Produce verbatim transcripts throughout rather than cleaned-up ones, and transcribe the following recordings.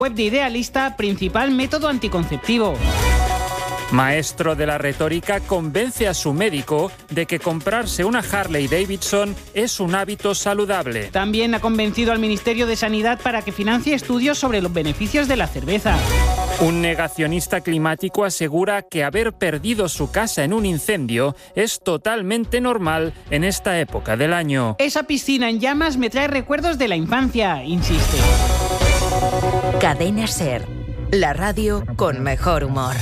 Web de Idealista, principal método anticonceptivo. Maestro de la retórica convence a su médico de que comprarse una Harley Davidson es un hábito saludable. También ha convencido al Ministerio de Sanidad para que financie estudios sobre los beneficios de la cerveza. Un negacionista climático asegura que haber perdido su casa en un incendio es totalmente normal en esta época del año. Esa piscina en llamas me trae recuerdos de la infancia, insiste. Cadena SER, la radio con mejor humor.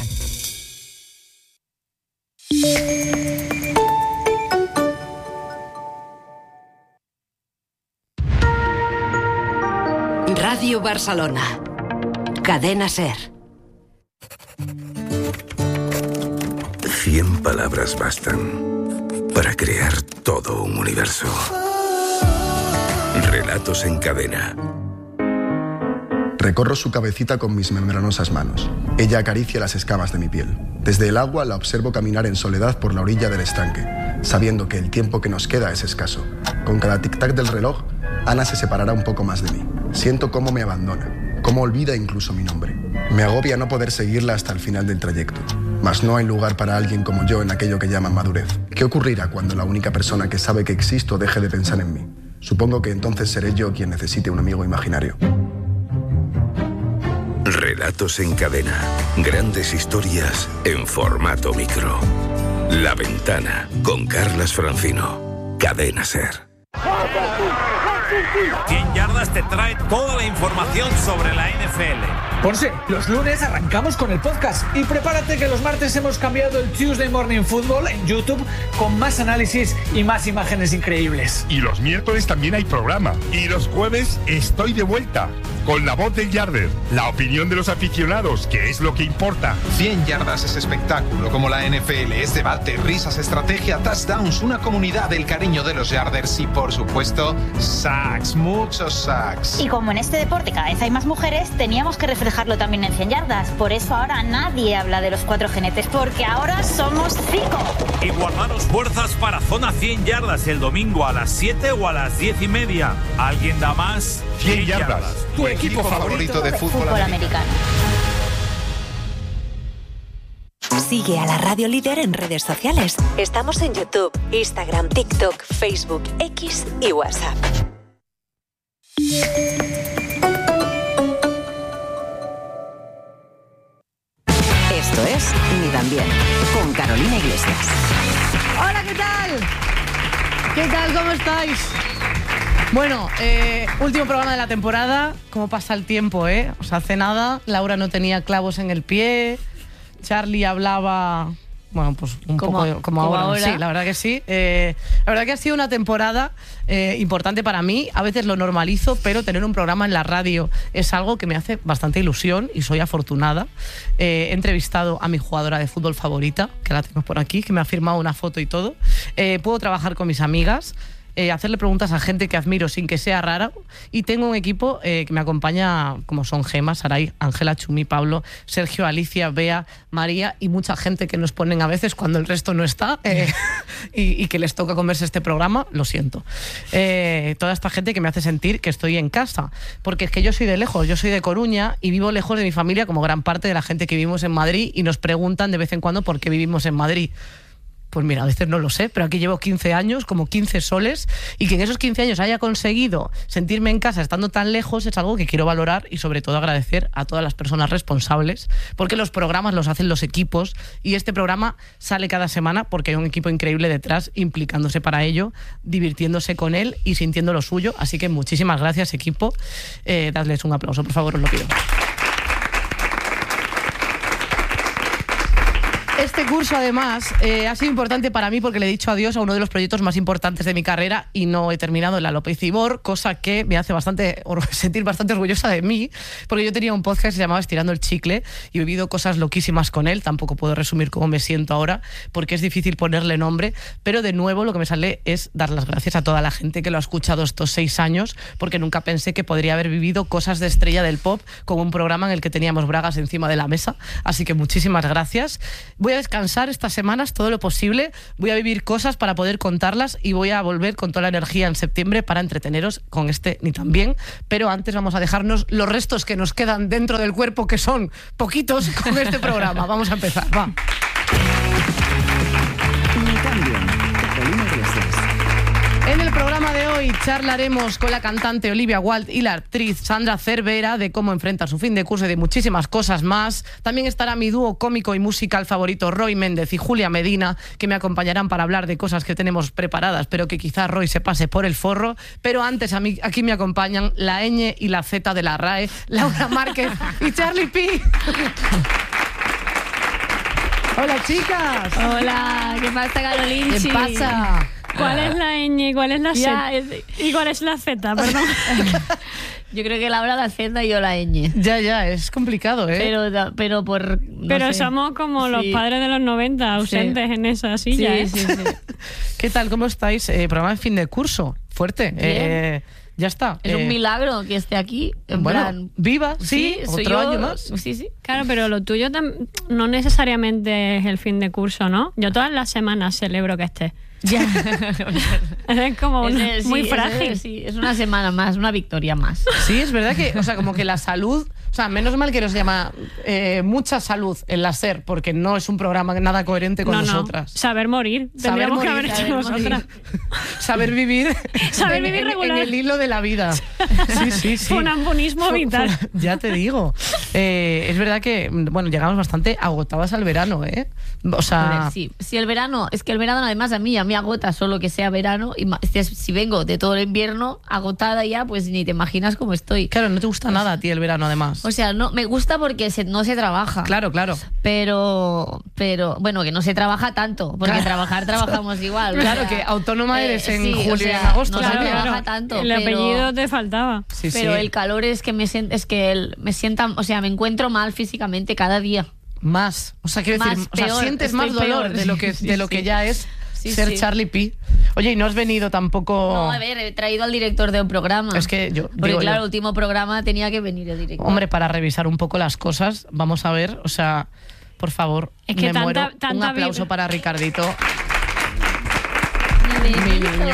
Radio Barcelona. Cadena SER. Cien palabras bastan para crear todo un universo. Relatos en cadena. Recorro su cabecita con mis membranosas manos. Ella acaricia las escamas de mi piel. Desde el agua la observo caminar en soledad por la orilla del estanque, sabiendo que el tiempo que nos queda es escaso. Con cada tic-tac del reloj, Ana se separará un poco más de mí. Siento cómo me abandona, cómo olvida incluso mi nombre. Me agobia no poder seguirla hasta el final del trayecto. Mas no hay lugar para alguien como yo en aquello que llaman madurez. ¿Qué ocurrirá cuando la única persona que sabe que existo deje de pensar en mí? Supongo que entonces seré yo quien necesite un amigo imaginario. Relatos en cadena. Grandes historias en formato micro. La Ventana, con Carlas Francino. Cadena SER. cien yardas te trae toda la información sobre la N F L. Ponce, los lunes arrancamos con el podcast y prepárate que los martes hemos cambiado el Tuesday Morning Football en YouTube con más análisis y más imágenes increíbles. Y los miércoles también hay programa. Y los jueves estoy de vuelta con la voz del Yarder, la opinión de los aficionados, que es lo que importa. cien yardas es espectáculo como la N F L, es debate, risas, estrategia, touchdowns, una comunidad del cariño de los Yarders y por supuesto sacks, muchos sacks. Y como en este deporte cada vez hay más mujeres, teníamos que reflejarlo también en cien yardas. Por eso ahora nadie habla de los cuatro jinetes, porque ahora somos cinco. Y guardaros fuerzas para Zona cien yardas el domingo a las siete o a las diez y media. ¿Alguien da más? cien yardas. Tu equipo favorito de fútbol, fútbol americano. Sigue a la Radio Líder en redes sociales. Estamos en YouTube, Instagram, TikTok, Facebook, X y WhatsApp. Esto es Ni tan bien, con Carolina Iglesias. Hola, ¿qué tal? ¿Qué tal? ¿Cómo estáis? Bueno, eh, último programa de la temporada. ¿Cómo pasa el tiempo, eh? O sea, hace nada, Laura no tenía clavos en el pie, Charlie hablaba... Bueno, pues un como, poco como, como ahora. ahora. Sí, la verdad que sí. Eh, la verdad que ha sido una temporada eh, importante para mí. A veces lo normalizo, pero tener un programa en la radio es algo que me hace bastante ilusión y soy afortunada. Eh, he entrevistado a mi jugadora de fútbol favorita, que la tengo por aquí, que me ha firmado una foto y todo. Eh, puedo trabajar con mis amigas. Eh, hacerle preguntas a gente que admiro sin que sea rara, y tengo un equipo eh, que me acompaña, como son Gema, Saray, Ángela, Chumi, Pablo, Sergio, Alicia, Bea, María y mucha gente que nos ponen a veces cuando el resto no está eh, y, y que les toca comerse este programa, lo siento. Eh, toda esta gente que me hace sentir que estoy en casa, porque es que yo soy de lejos, yo soy de Coruña y vivo lejos de mi familia como gran parte de la gente que vivimos en Madrid, y nos preguntan de vez en cuando por qué vivimos en Madrid. Pues mira, a veces no lo sé, pero aquí llevo quince años, como quince soles, y que en esos quince años haya conseguido sentirme en casa estando tan lejos es algo que quiero valorar y sobre todo agradecer a todas las personas responsables, porque los programas los hacen los equipos y este programa sale cada semana porque hay un equipo increíble detrás implicándose para ello, divirtiéndose con él y sintiendo lo suyo. Así que muchísimas gracias, equipo. Eh, dadles un aplauso, por favor, os lo pido. Este curso, además, eh, ha sido importante para mí porque le he dicho adiós a uno de los proyectos más importantes de mi carrera y no he terminado en la López Ibor, cosa que me hace bastante sentir bastante orgullosa de mí, porque yo tenía un podcast que se llamaba Estirando el Chicle y he vivido cosas loquísimas con él. Tampoco puedo resumir cómo me siento ahora porque es difícil ponerle nombre, pero de nuevo lo que me sale es dar las gracias a toda la gente que lo ha escuchado estos seis años, porque nunca pensé que podría haber vivido cosas de estrella del pop como un programa en el que teníamos bragas encima de la mesa. Así que muchísimas gracias. Voy Voy a descansar estas semanas todo lo posible, voy a vivir cosas para poder contarlas y voy a volver con toda la energía en septiembre para entreteneros con este Ni Tan Bien. Pero antes vamos a dejarnos los restos que nos quedan dentro del cuerpo, que son poquitos, con este programa. Vamos a empezar, va. Ni Tan Bien, Paulina Iglesias. En el programa de hoy charlaremos con la cantante Olivia Wilde y la actriz Sandra Cervera de cómo enfrenta su fin de curso y de muchísimas cosas más. También estará mi dúo cómico y musical favorito, Roy Méndez y Julia Medina, que me acompañarán para hablar de cosas que tenemos preparadas, pero que quizá Roy se pase por el forro. Pero antes a mí, aquí me acompañan la ñ y la Z de la RAE, Laura Márquez y Charlie P. Hola, chicas. Hola, ¿qué pasa, Carolinchi? ¿Qué pasa? ¿Cuál es la ñ y cuál es la Ya. Z? ¿Y cuál es la Z? Perdón. Yo creo que Laura la Z y yo la ñ. Ya, ya, es complicado, ¿eh? Pero, pero por... no Pero sé. somos como Sí. los padres de los noventa, ausentes Sí. en esa silla, Sí, ¿eh? sí, sí. ¿Qué tal? ¿Cómo estáis? Eh, programa de fin de curso. Fuerte. Eh, ya está. Es Eh, un milagro que esté aquí. En bueno, plan, viva, sí, soy otro yo. año más. Sí, sí. Claro, pero lo tuyo tam- no necesariamente es el fin de curso, ¿no? Yo todas las semanas celebro que estés. Ya. Es como Es, una- eh, sí, muy es, frágil. eh, sí, es una semana más, una victoria más. Sí, es verdad que, o sea, como que la salud, o sea, menos mal que nos llama eh, mucha salud en la SER, porque no es un programa nada coherente con No, no. nosotras. Saber morir. Saber Tendríamos que morir, haber hecho saber nosotras. Saber vivir, Saber en- vivir en, regular. en el hilo de la vida. Sí, sí, sí. Funambulismo Fu- vital. fu- Ya te digo. Eh, es verdad que, bueno, llegamos bastante agotadas al verano, ¿eh? O sea, Joder, sí. Si el verano, es que el verano además a mí ya me agota solo que sea verano. Y ma- si, si vengo de todo el invierno agotada ya, pues ni te imaginas cómo estoy. claro, no te gusta nada a ti el verano, además. O sea, no me gusta porque se- no se trabaja. Claro, claro. Pero, pero, bueno, que no se trabaja tanto, porque Claro. trabajar trabajamos igual. o Claro, sea, que autónoma eres en sí, julio o y sea, en agosto. No se ¿sabes? trabaja tanto. El pero- apellido te faltaba. Sí, pero sí. el calor es que me siento, es que el- me sienta, o sea, me encuentro mal físicamente cada día. Más. O sea, quiero Más, decir, o sea, peor, sientes estoy más dolor peor. de lo que, Sí, de lo sí. que ya es Sí, ser sí. Charlie P. Oye, y no has venido tampoco. No, a ver, he traído al director de un programa. Es que yo. Porque digo claro, yo, el último programa tenía que venir el director. hombre, para revisar un poco las cosas, vamos a ver, o sea, por favor, Es que me tanta- muero. Un tanta aplauso vib- para Ricardito. Mi Mi niño.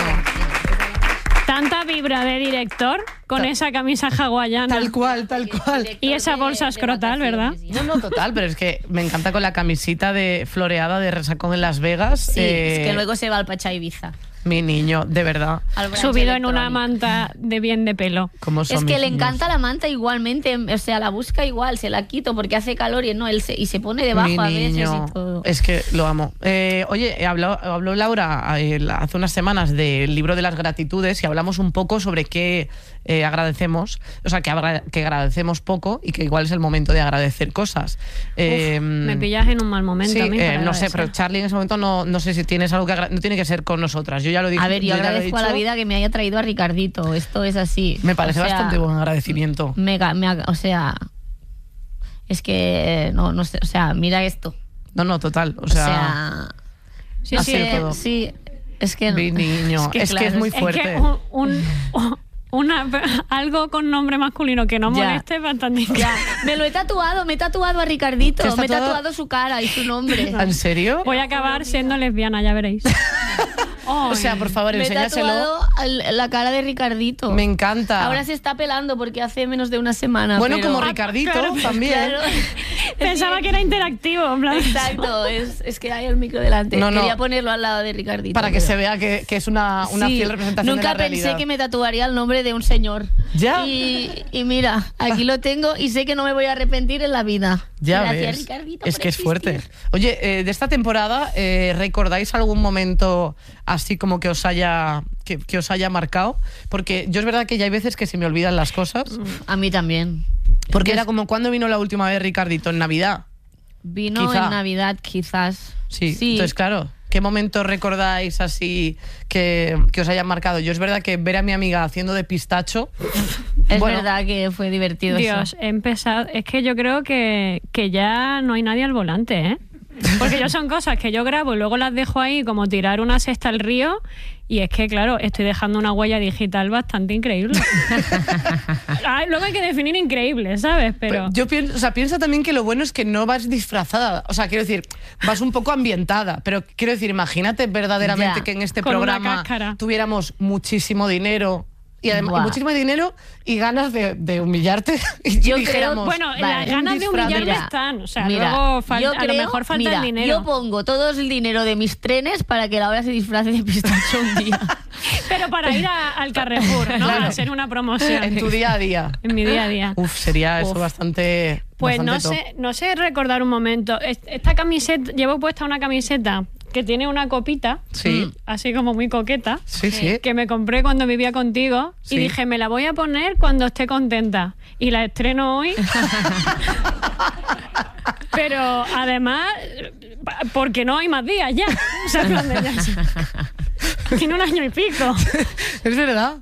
Tanta vibra de director con Ta- esa camisa hawaiana. Tal cual, tal cual. Y esa bolsa escrotal, ¿verdad? No, no, total, pero es que me encanta con la camisita de floreada de Resacón en Las Vegas. Sí, eh, es que luego se va al Pacha Ibiza. Mi niño, de verdad. Al brunch Subido en una electrónico. manta de bien de pelo. ¿Cómo son Es que mis le niños? encanta la manta igualmente, o sea, la busca igual, se la quito porque hace calor y no, él se, y se pone debajo Mi a veces niño, y todo. es que lo amo. Eh, oye, habló, habló Laura eh, la- hace unas semanas del libro de las gratitudes y hablamos un poco sobre qué eh, agradecemos, o sea, que, agra- que agradecemos poco y que igual es el momento de agradecer cosas. Eh, Me pillas en un mal momento. Sí, a mí eh, para no sé, agradecer. pero Charlie en ese momento no, no sé si tienes algo que agra- no tiene que ser con nosotras. Yo ya lo dije. A ver, yo ya lo he agradezco a la dicho. vida que me haya traído a Ricardito, esto es así. Me parece O sea, bastante buen agradecimiento. mega, me ha- o sea, es que, no, no sé, o sea, mira esto. No, no, total. O O sea, sea, sí, es sí, que- todo. sí, es que Mi niño, es que es muy Es fuerte. que un, un- una, algo con nombre masculino que no Ya. moleste es bastante increíble. ya, me lo he tatuado, me he tatuado a Ricardito, ¿Te has me he tatuado? tatuado su cara y su nombre. ¿En serio? Voy a acabar siendo lesbiana, ya veréis. O sea, por favor, Me he enséñaselo. tatuado al- la cara de Ricardito. Me encanta. Ahora se está pelando porque hace menos de una semana. Bueno, pero- como Ricardito claro, también. Claro. Pensaba que era interactivo, en plan. Exacto, es, es que hay el micro delante. No, no. Quería ponerlo al lado de Ricardito. Para que pero- se vea que, que es una, una Sí, fiel representación nunca de la realidad. pensé que me tatuaría el nombre de un señor. Ya. Y, y mira, aquí lo tengo y sé que no me voy a arrepentir en la vida. Ya Gracias, ves. Ricardito, Es por que es existir. fuerte. Oye, eh, de esta temporada, eh, ¿recordáis algún momento así como que os haya que, que os haya marcado? Porque yo es verdad que ya hay veces que se me olvidan las cosas. A mí también. Porque Yo- era como, ¿cuándo vino la última vez Ricardito? En Navidad. Vino Quizá. en Navidad, quizás. Sí. Entonces, claro, ¿qué momento recordáis así que, que os hayan marcado? Yo es verdad que ver a mi amiga haciendo de pistacho. Es bueno, verdad que fue divertido Dios, eso. he empezado. Es que yo creo que, que ya no hay nadie al volante, ¿eh? Porque yo son cosas que yo grabo y luego las dejo ahí como tirar una cesta al río y es que, claro, estoy dejando una huella digital bastante increíble. Ay, luego hay que definir increíble, ¿sabes? Pero... Pero yo pienso, o sea, piensa también que lo bueno es que no vas disfrazada. O sea, quiero decir, vas un poco ambientada. Pero quiero decir, imagínate verdaderamente Ya. que en este Con una programa cáscara. tuviéramos muchísimo dinero. Y además Buah. y muchísimo dinero y ganas de, de humillarte. Y Yo dijéramos, creo- Bueno, Vale, las un ganas de disfraz. humillarme Mira, están. O sea, Mira, luego falta, yo a lo creo- mejor falta mira, el dinero. Yo pongo todo el dinero de mis trenes para que Laura se disfrace de pistacho un día. Pero para ir a- al Carrefour, ¿no? Claro. A hacer una promoción. en tu día a día. En mi día a día. Uf, sería eso Uf. bastante. Pues no bastante sé, no sé recordar un momento. Es- Esta camiseta, llevo puesta una camiseta que tiene una copita, Sí. así como muy coqueta, Sí, sí. que me compré cuando vivía contigo Sí. y dije, me la voy a poner cuando esté contenta. Y la estreno hoy. Pero además, porque no hay más días ya. O sea, en plan de ya. Tiene un año y pico. Es verdad.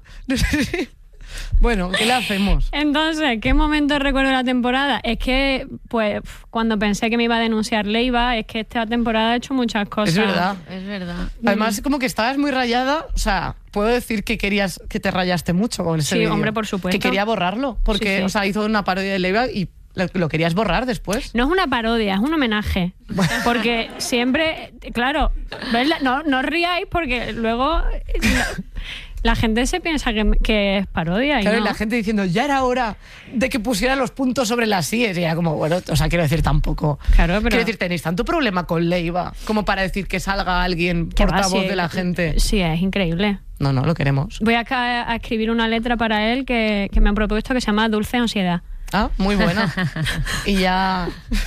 Bueno, ¿qué le hacemos? Entonces, ¿qué momento recuerdo de la temporada? Es que, pues, cuando pensé que me iba a denunciar Leiva, es que esta temporada ha hecho muchas cosas. Es verdad. Es verdad. Además, como que estabas muy rayada, o sea, puedo decir que querías que te rayaste mucho con ese Sí, vídeo. hombre, por supuesto. Que quería borrarlo, porque, Sí, sí. o sea, hizo una parodia de Leiva y lo, lo querías borrar después. No es una parodia, es un homenaje. Porque siempre, claro, ¿ves? No, no os riáis porque luego la, la gente se piensa que, que es parodia. Claro, y, y no. la gente diciendo, ya era hora de que pusieran los puntos sobre las síes. Y era como, bueno, o sea, quiero decir, tampoco. Claro, pero... Quiero decir, tenéis tanto problema con Leiva como para decir que salga alguien Que va, portavoz sí, de la gente. Sí, es increíble. No, no, lo queremos. Voy acá a escribir una letra para él que, que me han propuesto que se llama Dulce Ansiedad. Ah, muy buena. Y ya,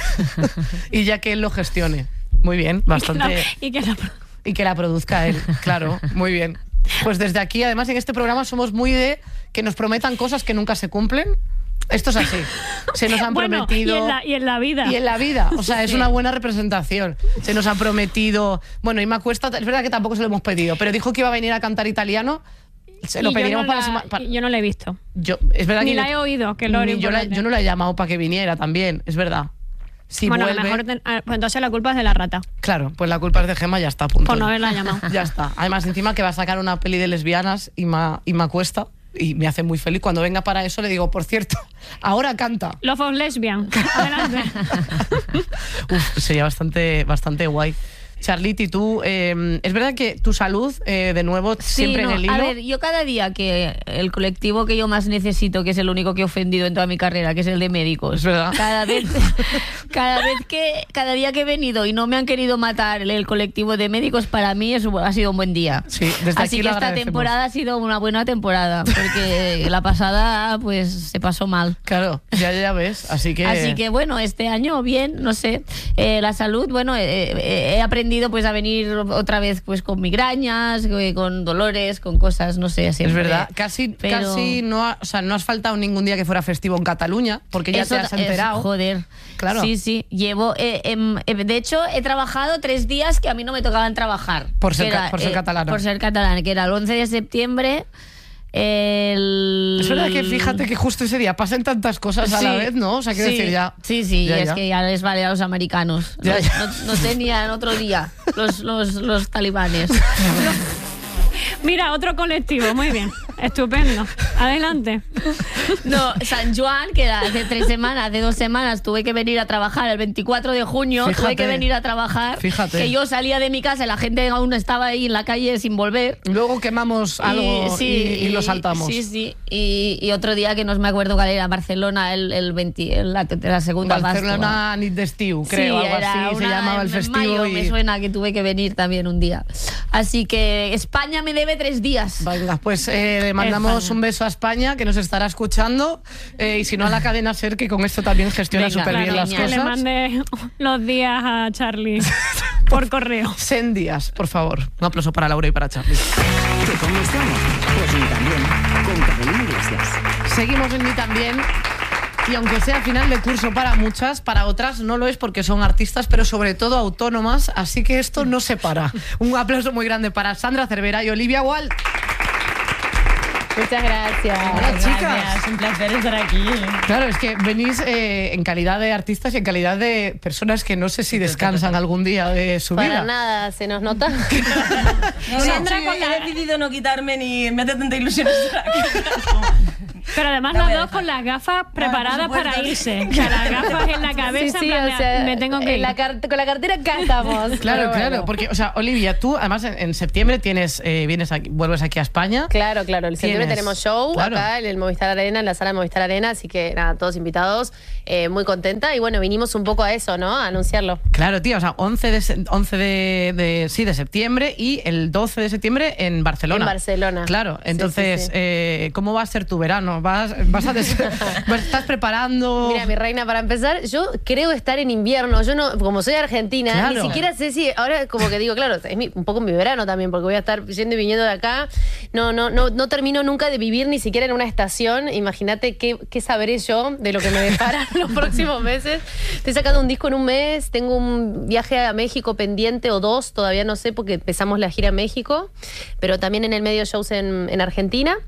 y ya que él lo gestione. Muy bien, bastante. Y que la, Y que la produzca él, claro, muy bien. Pues desde aquí, además, en este programa somos muy de que nos prometan cosas que nunca se cumplen. Esto es así. Se nos han bueno, prometido... Y en, la, y en la vida. Y en la vida, o sea, es Sí. una buena representación. Se nos han prometido... Bueno, Ima Cuesta, es verdad que tampoco se lo hemos pedido, pero dijo que iba a venir a cantar italiano. Se lo Y yo pediremos no para la- la semana... para- y Yo no la he visto. Yo, es verdad Ni que la yo- he oído, que lo ni yo, la- importante. yo no la he llamado para que viniera también, es verdad. Si bueno, a vuelve, lo mejor ten- ah, pues entonces la culpa es de la rata. claro, pues la culpa es de Gemma, ya está, punto. Por no haberla llamado. Ya está. Además, encima que va a sacar una peli de lesbianas y me Cuesta y me hace muy feliz. Cuando venga para eso le digo, por cierto, ahora canta. Love of Lesbian. Adelante. Uf, sería bastante, bastante guay. Charliti, tú, eh, es verdad que tu salud, eh, de nuevo, Sí, siempre no, en el hilo. A ver, yo cada día que el colectivo que yo más necesito, que es el único que he ofendido en toda mi carrera, que es el de médicos. Es verdad. Cada vez, cada vez que, cada día que he venido y no me han querido matar el, el colectivo de médicos, para mí es, un- ha sido un buen día. Sí, desde Así aquí que lo esta agradecemos. temporada ha sido una buena temporada, porque la pasada pues se pasó mal. Claro, ya, ya ves. Así que. Así que bueno, este año bien, no sé. Eh, la salud, bueno, eh, eh, he aprendido pues a venir otra vez pues con migrañas, eh, con dolores, con cosas, no sé. Es siempre. verdad, casi, Pero- casi no, ha- o sea, no has faltado ningún día que fuera festivo en Cataluña, porque ya Eso te has es- enterado. joder. Claro. Sí, sí. Llevo, eh, em, eh, de hecho, he trabajado tres días que a mí no me tocaban trabajar. Por ser Que ca- por ser catalana. Por ser catalana, que era el once de septiembre. El... Es verdad que fíjate que justo ese día pasan tantas cosas a la Sí, vez, ¿no? O sea, quiero sí, decir, ya. Sí, sí, ya, es ya. que ya les vale a los americanos. Ya, no, ya. no- no tenían otro día los, los, los talibanes. Mira, otro colectivo, muy bien. Estupendo. Adelante. No, San Juan, que era hace tres semanas, hace dos semanas, tuve que venir a trabajar el veinticuatro de junio, tuve Fíjate. que venir a trabajar. Fíjate. Que yo salía de mi casa y la gente aún estaba ahí en la calle sin volver. Luego quemamos algo y, y lo saltamos. Sí, sí. Y, y otro día que no me acuerdo cuál era, Barcelona, el, el veinte, el- la, la segunda Barcelona Nit d'Estiu, creo, Sí, algo era así se una- llamaba el en festivo. mayo y... me suena que tuve que venir también un día. Así que España me debe tres días. Venga, pues eh, le mandamos España. un beso a España, que nos estará escuchando, eh, y si no a la cadena SER, que con esto también gestiona Venga, súper bien claro, las que Que le cosas. mande los días a Charlie por correo. Cien días, por favor. Un aplauso para Laura y para Charlie. ¿Que cómo estamos? Pues ni también, con Carolina Iglesias. Seguimos en Ni También. Y aunque sea final de curso para muchas, para otras no lo es porque son artistas, pero sobre todo autónomas, así que esto no se para. Un aplauso muy grande para Sandra Cervera y Olivia Wald. Muchas gracias. Hola, chicas. Gracias, un placer estar aquí. Claro, es que venís eh, en calidad de artistas y en calidad de personas que no sé si descansan algún día de su Para vida. nada, se nos nota. No, Sandra, sí, he decidido no quitarme ni me hace tanta ilusión estar aquí. Pero además No las voy a dos dejar. con las gafas preparadas por supuesto. para irse. O sea, las gafas en la cabeza, Sí, sí, en plan de, o sea, me tengo que en ir. la car- con la cartera acá estamos. Claro, Pero claro, bueno. porque, o sea, Olivia, tú además en, en septiembre tienes, eh, vienes aquí, vuelves aquí a España. Claro, claro. El septiembre Tienes- tenemos show claro. acá en el Movistar Arena, en la sala Movistar Arena, así que nada, todos invitados, eh, muy contenta y bueno, vinimos un poco a eso, ¿no? A anunciarlo. Claro, tío, o sea, once de, se- once de, de- sí, de septiembre y el doce de septiembre en Barcelona. En Barcelona. Claro, Sí, entonces, sí, sí. Eh, ¿cómo va a ser tu verano? ¿Vas, vas a des- vas- ¿Estás preparando? Mira, mi reina, para empezar, yo creo estar en invierno. Yo no, como soy argentina, Claro. ni siquiera sé si ahora como que digo, claro, es mi- un poco mi verano también, porque voy a estar yendo y viniendo de acá. No, no, no, no termino nunca de vivir ni siquiera en una estación. Imagínate qué, qué sabré yo de lo que me depara los próximos meses. Estoy sacando un disco en un mes, tengo un viaje a México pendiente o dos, todavía no sé, porque empezamos la gira a México, pero también en el medio shows en, en Argentina.